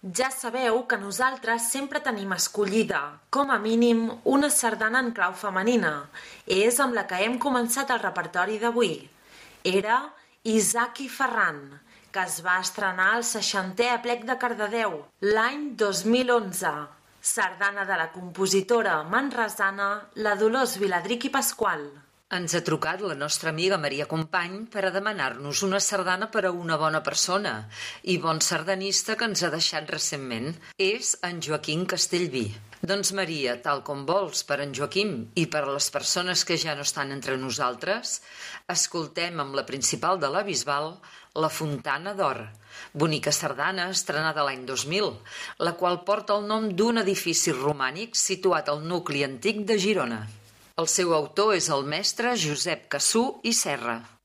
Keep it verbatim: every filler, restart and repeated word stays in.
Ja sabeu que nosaltres sempre tenim escollida, com a mínim, una sardana en clau femenina. És amb la que hem començat el repertori d'avui. Era Isaac i Ferran, que es va estrenar al seixantè Aplec de Cardedeu, l'any dos mil onze. Sardana de la compositora manresana, la Dolors Viladrich i Pasqual. Ens ha trucat la nostra amiga Maria Company per a demanar-nos una sardana per a una bona persona i bon sardanista que ens ha deixat recentment. És en Joaquim Castellví. Doncs Maria, tal com vols, per en Joaquim i per a les persones que ja no estan entre nosaltres, escoltem amb la principal de la Bisbal, La Fontana d'Or, bonica sardana estrenada l'any dos mil, la qual porta el nom d'un edifici romànic situat al nucli antic de Girona. El seu autor és el mestre Josep Cassú i Serra.